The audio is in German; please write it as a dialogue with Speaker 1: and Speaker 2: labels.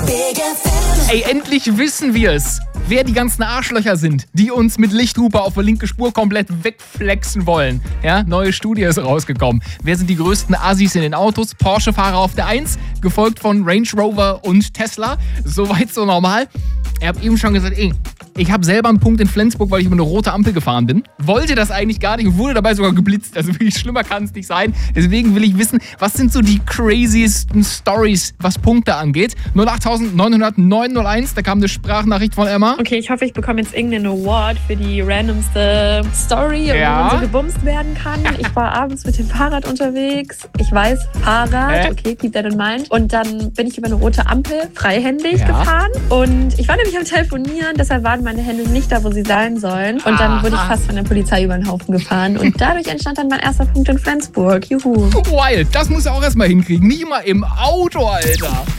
Speaker 1: Ey, endlich wissen wir es, wer die ganzen Arschlöcher sind, die uns mit Lichthupe auf der linken Spur komplett wegflexen wollen. Ja, neue Studie ist rausgekommen. Wer sind die größten Assis in den Autos? Porsche-Fahrer auf der 1, gefolgt von Range Rover und Tesla. Soweit so normal. Ich habe eben schon gesagt, ich habe selber einen Punkt in Flensburg, weil ich über eine rote Ampel gefahren bin. Wollte das eigentlich gar nicht und wurde dabei sogar geblitzt. Also wirklich schlimmer kann es nicht sein. Deswegen will ich wissen, was sind so die craziesten Stories, was Punkte angeht. 08900 da kam eine Sprachnachricht von Emma.
Speaker 2: Okay, ich hoffe, ich bekomme jetzt irgendeinen Award für die randomste Story, wo man so gebumst werden kann. Ich war abends mit dem Fahrrad unterwegs. Ich weiß, Fahrrad, okay, keep that in mind. Und dann bin ich über eine rote Ampel freihändig gefahren. Und ich war nämlich am Telefonieren, deshalb waren meine Hände nicht da, wo sie sein sollen. Und dann wurde ich fast von der Polizei über den Haufen gefahren. Und dadurch entstand dann mein erster Punkt in Flensburg. Juhu.
Speaker 1: Wild, das muss er auch erstmal hinkriegen. Nicht immer im Auto, Alter.